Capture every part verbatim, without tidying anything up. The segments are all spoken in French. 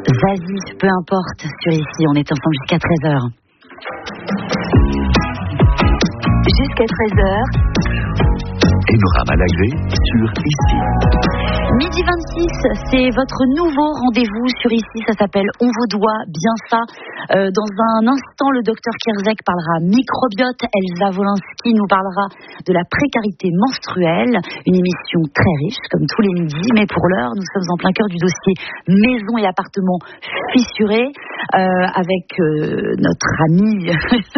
Zazie, peu importe, sur ici, on est ensemble jusqu'à treize heures. Jusqu'à treize heures. Enora Malagré sur ici. Midi vingt-six, c'est votre nouveau rendez-vous sur ici, ça s'appelle On vous doit bien ça. Euh, dans un instant, le docteur Kierzek parlera microbiote, Elsa Wolinski nous parlera de la précarité menstruelle, une émission très riche comme tous les midis, mais pour l'heure, nous sommes en plein cœur du dossier maison et appartement fissuré euh, avec euh, notre ami,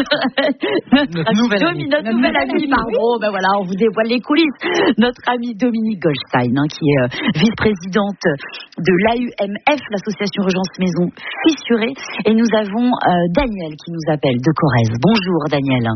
notre, notre ami, nouvelle Domi, amie. notre nouvelle amie, pardon, ben voilà, on vous dévoile les coulisses, notre amie Dominique Goldstein, hein, qui est euh, vice-présidente de l'A U M F, l'association Urgence Maison Fissurée, et nous avons euh, Daniel qui nous appelle de Corrèze. Bonjour Daniel.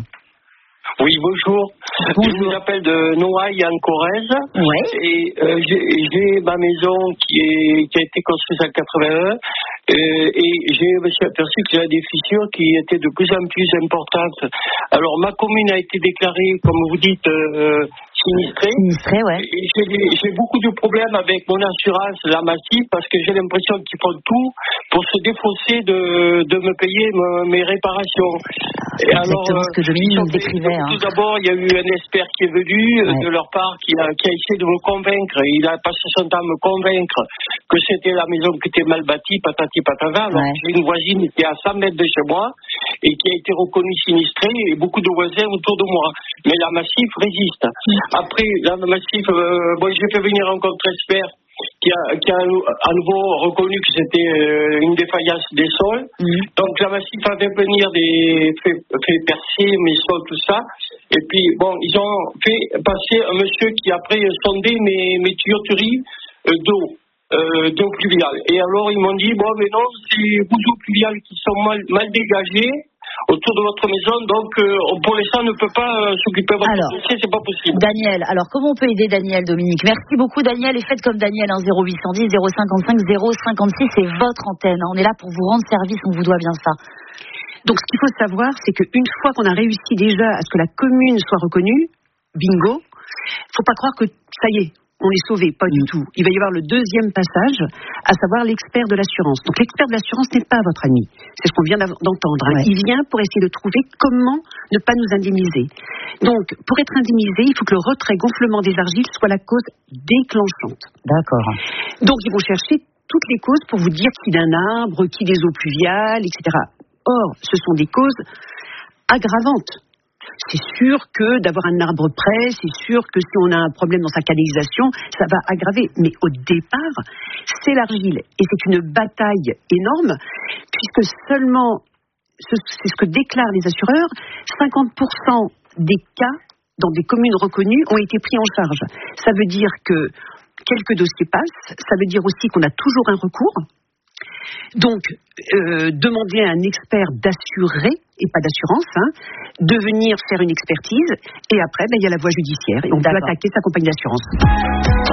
Oui, bonjour. bonjour. Je vous appelle de Noailles en Corrèze. Ouais. Et euh, j'ai, j'ai ma maison qui, est, qui a été construite en quatre-vingt-un. Euh, et je me suis aperçu que j'avais des fissures qui étaient de plus en plus importantes. Alors, ma commune a été déclarée, comme vous dites, euh, sinistrée. Sinistrée, ouais. Et j'ai, j'ai beaucoup de problèmes avec mon assurance, la Massif, parce que j'ai l'impression qu'ils font tout pour se défausser de, de me payer me, mes réparations. Et alors, ce que Dominique nous décrivait. Hein. Tout d'abord, il y a eu un expert qui est venu ouais. de leur part, qui a, qui a essayé de me convaincre. Il a passé son temps à me convaincre que c'était la maison qui était mal bâtie, patati patata. Alors ouais. j'ai une voisine qui est à cent mètres de chez moi et qui a été reconnue sinistrée et beaucoup de voisins autour de moi. Mais la Massif résiste. Après, la Massif, euh, bon, j'ai fait venir un contre-expert qui a, qui a à nouveau reconnu que c'était euh, une défaillance des sols. Mmh. Donc la Massif a fait venir des fait, fait percer mes sols, tout ça. Et puis bon, ils ont fait passer un monsieur qui après sondé mes, mes tuyauteries euh, d'eau, euh, d'eau pluviale. Et alors ils m'ont dit bon mais non, c'est vos eaux pluviales qui sont mal, mal dégagées autour de votre maison, donc euh, pour l'instant on ne peut pas euh, s'occuper de votre alors, dossier, c'est pas possible. Daniel, alors comment on peut aider Daniel, Dominique? Merci beaucoup Daniel, et faites comme Daniel, hein, zéro huit cent dix zéro cinquante-cinq zéro cinquante-six, c'est votre antenne, hein, on est là pour vous rendre service, on vous doit bien ça. Donc ce qu'il faut savoir, c'est qu'une fois qu'on a réussi déjà à ce que la commune soit reconnue, bingo, faut pas croire que ça y est, on est sauvé, pas du tout. Il va y avoir le deuxième passage, à savoir l'expert de l'assurance. Donc l'expert de l'assurance n'est pas votre ami. C'est ce qu'on vient d'entendre. Hein. Ouais. Il vient pour essayer de trouver comment ne pas nous indemniser. Donc, pour être indemnisé, il faut que le retrait gonflement des argiles soit la cause déclenchante. D'accord. Donc, ils vont chercher toutes les causes pour vous dire qui d'un arbre, qui des eaux pluviales, et cetera. Or, ce sont des causes aggravantes. C'est sûr que d'avoir un arbre près, c'est sûr que si on a un problème dans sa canalisation, ça va aggraver. Mais au départ, c'est l'argile. Et c'est une bataille énorme, puisque seulement, c'est ce que déclarent les assureurs, cinquante pour cent des cas dans des communes reconnues ont été pris en charge. Ça veut dire que quelques dossiers passent, ça veut dire aussi qu'on a toujours un recours. Donc, euh, demander à un expert d'assurer, et pas d'assurance, hein, de venir faire une expertise, et après, ben, il y a la voie judiciaire, et on D'accord. peut attaquer sa compagnie d'assurance.